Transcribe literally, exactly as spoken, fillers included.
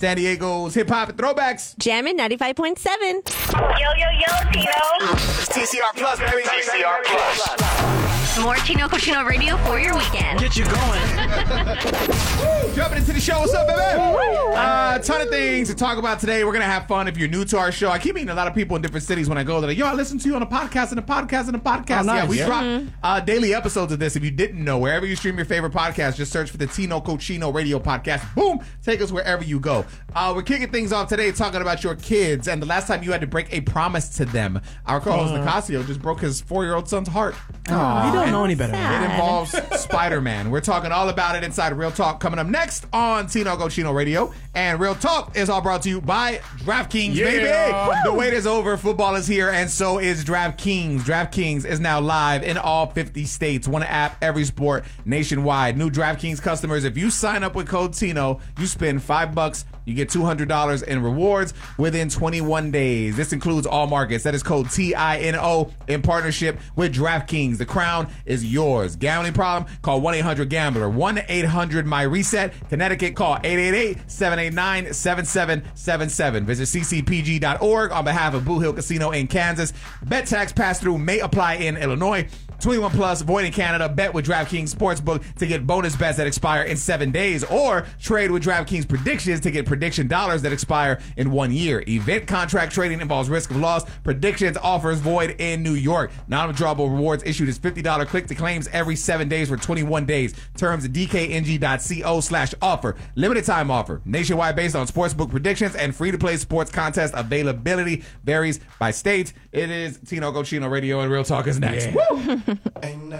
San Diego's hip hop and throwbacks. Jammin' ninety-five point seven. Yo, yo, yo, Tino. It's T C R Plus, baby. T C R Plus. More Tino Cochino Radio for your weekend. Get you going. Woo, jumping into the show. What's up, baby? A uh, ton of things to talk about today. We're going to have fun. If you're new to our show, I keep meeting a lot of people in different cities when I go. They're like, yo, I listen to you on a podcast and a podcast and a podcast. Oh, nice. Yeah, we Yeah. drop Mm-hmm. uh, daily episodes of this. If you didn't know, wherever you stream your favorite podcast, just search for the Tino Cochino Radio Podcast. Boom. Take us wherever you go. Uh, we're kicking things off today talking about your kids and the last time you had to break a promise to them. Our co-host, Uh. Nicasio, just broke his four-year-old son's heart. Oh, you don't know any better. sad. It involves Spider-Man. We're talking all about it inside Real Talk coming up next on Tino Cochino Radio. And Real Talk is all brought to you by DraftKings, Yeah. baby. The wait is over. Football is here, and so is DraftKings. DraftKings is now live in all fifty states. One app, every sport, nationwide. New DraftKings customers, if you sign up with code Tino, you spend five bucks, you get two hundred dollars in rewards within twenty-one days. This includes all markets. That is code T I N O in partnership with DraftKings. The crown is yours. Gambling problem? Call one eight hundred gambler. one eight hundred my reset. Connecticut, call eight eight eight, seven eight nine, seven seven seven seven. Visit c c p g dot org on behalf of Blue Hill Casino in Kansas. Bet tax pass-through may apply in Illinois. twenty-one plus, void in Canada. Bet with DraftKings Sportsbook to get bonus bets that expire in seven days. Or trade with DraftKings Predictions to get prediction dollars that expire in one year. Event contract trading involves risk of loss. Predictions offers void in New York. Non-withdrawable rewards issued as fifty dollars click to claims every seven days for twenty-one days. Terms at d k n g dot co slash offer. Limited time offer. Nationwide based on sportsbook predictions and free-to-play sports contest availability varies by state. It is Tino Cochino Radio and Real Talk is next. Yeah. Woo! Ain't